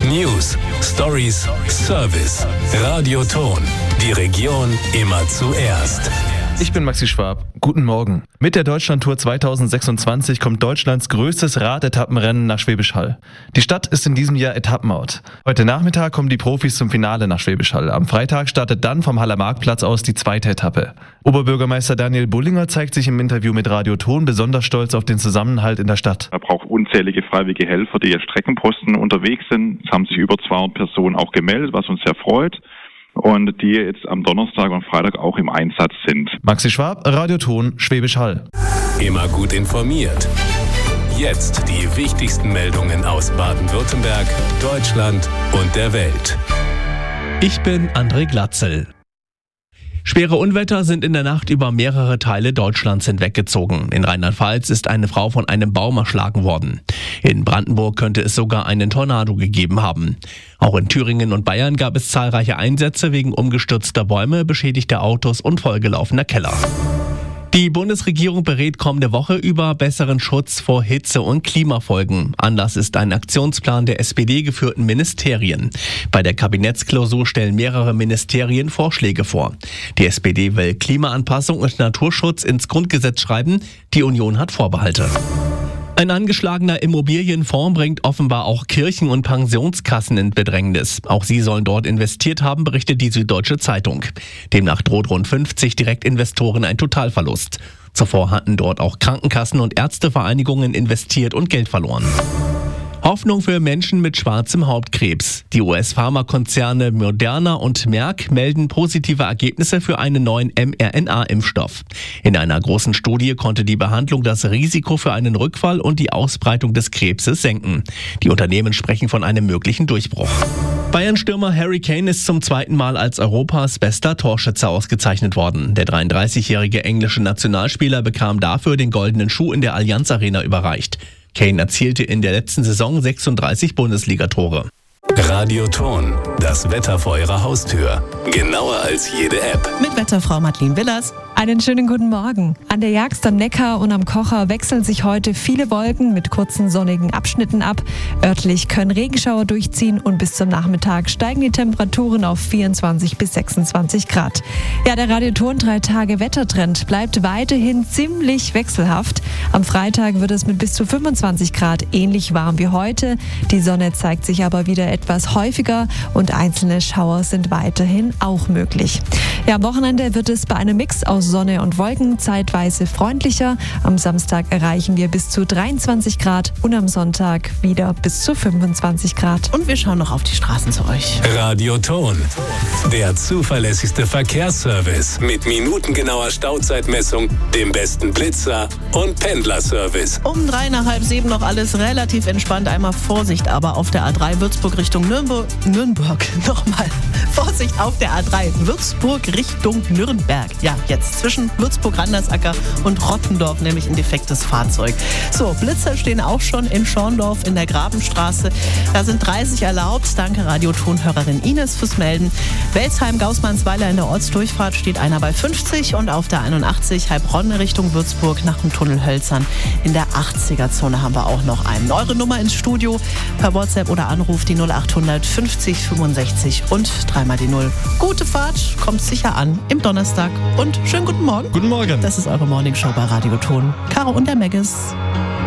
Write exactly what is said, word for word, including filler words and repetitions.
News, Stories, Service. Radio Thon. Die Region immer zuerst. Ich bin Maxi Schwab. Guten Morgen. Mit der Deutschlandtour zweitausendsechsundzwanzig kommt Deutschlands größtes Radetappenrennen nach Schwäbisch Hall. Die Stadt ist in diesem Jahr Etappenort. Heute Nachmittag kommen die Profis zum Finale nach Schwäbisch Hall. Am Freitag startet dann vom Haller Marktplatz aus die zweite Etappe. Oberbürgermeister Daniel Bullinger zeigt sich im Interview mit Radio Thon besonders stolz auf den Zusammenhalt in der Stadt. Er braucht unzählige freiwillige Helfer, die als Streckenposten unterwegs sind. Es haben sich über zweihundert Personen auch gemeldet, was uns sehr freut. Und die jetzt am Donnerstag und Freitag auch im Einsatz sind. Maxi Schwab, Radio Thon, Schwäbisch Hall. Immer gut informiert. Jetzt die wichtigsten Meldungen aus Baden-Württemberg, Deutschland und der Welt. Ich bin André Glatzel. Schwere Unwetter sind in der Nacht über mehrere Teile Deutschlands hinweggezogen. In Rheinland-Pfalz ist eine Frau von einem Baum erschlagen worden. In Brandenburg könnte es sogar einen Tornado gegeben haben. Auch in Thüringen und Bayern gab es zahlreiche Einsätze wegen umgestürzter Bäume, beschädigter Autos und vollgelaufener Keller. Die Bundesregierung berät kommende Woche über besseren Schutz vor Hitze- und Klimafolgen. Anlass ist ein Aktionsplan der S P D-geführten Ministerien. Bei der Kabinettsklausur stellen mehrere Ministerien Vorschläge vor. Die S P D will Klimaanpassung und Naturschutz ins Grundgesetz schreiben. Die Union hat Vorbehalte. Ein angeschlagener Immobilienfonds bringt offenbar auch Kirchen und Pensionskassen in Bedrängnis. Auch sie sollen dort investiert haben, berichtet die Süddeutsche Zeitung. Demnach droht rund fünfzig Direktinvestoren ein Totalverlust. Zuvor hatten dort auch Krankenkassen und Ärztevereinigungen investiert und Geld verloren. Hoffnung für Menschen mit schwarzem Hautkrebs. Die U S-Pharmakonzerne Moderna und Merck melden positive Ergebnisse für einen neuen mRNA-Impfstoff. In einer großen Studie konnte die Behandlung das Risiko für einen Rückfall und die Ausbreitung des Krebses senken. Die Unternehmen sprechen von einem möglichen Durchbruch. Bayern-Stürmer Harry Kane ist zum zweiten Mal als Europas bester Torschütze ausgezeichnet worden. Der dreiunddreißigjährige englische Nationalspieler bekam dafür den goldenen Schuh in der Allianz Arena überreicht. Kane erzielte in der letzten Saison sechsunddreißig Bundesligatore. Radio Thon, das Wetter vor Ihrer Haustür. Genauer als jede App. Mit Wetterfrau Madeleine Willers. Einen schönen guten Morgen. An der Jagst am Neckar und am Kocher wechseln sich heute viele Wolken mit kurzen sonnigen Abschnitten ab. Örtlich können Regenschauer durchziehen und bis zum Nachmittag steigen die Temperaturen auf vierundzwanzig bis sechsundzwanzig Grad. Ja, der Radio Thon drei Tage Wettertrend bleibt weiterhin ziemlich wechselhaft. Am Freitag wird es mit bis zu fünfundzwanzig Grad ähnlich warm wie heute. Die Sonne zeigt sich aber wieder etwas häufiger und einzelne Schauer sind weiterhin auch möglich. Ja, am Wochenende wird es bei einem Mix aus Sonne und Wolken zeitweise freundlicher. Am Samstag erreichen wir bis zu dreiundzwanzig Grad und am Sonntag wieder bis zu fünfundzwanzig Grad. Und wir schauen noch auf die Straßen zu euch. Radio Thon, der zuverlässigste Verkehrsservice mit minutengenauer Stauzeitmessung, dem besten Blitzer und Pendlerservice. Um drei nach halb sieben noch alles relativ entspannt. Einmal Vorsicht aber auf der A drei Würzburg Richtung Nürnberg. Nürnberg. Nochmal. Vorsicht auf der A drei Würzburg Richtung Nürnberg. Ja, jetzt zwischen Würzburg-Randersacker und Rottendorf, nämlich ein defektes Fahrzeug. So, Blitzer stehen auch schon in Schorndorf in der Grabenstraße. Da sind dreißig erlaubt. Danke Radio Thon-Hörerin Ines fürs Melden. Welsheim-Gaußmannsweiler in der Ortsdurchfahrt steht einer bei fünfzig und auf der einundachtzig Heilbronn Richtung Würzburg nach dem Tunnel Hölzern in der achtziger-Zone haben wir auch noch einen. Eure Nummer ins Studio per WhatsApp oder Anruf die null achthundert fünfzig fünfundsechzig und dreimal die null. Gute Fahrt, kommt sicher an im Donnerstag und schönen guten Morgen. Guten Morgen. Das ist eure Morningshow bei Radio Thon. Caro und der Meggis.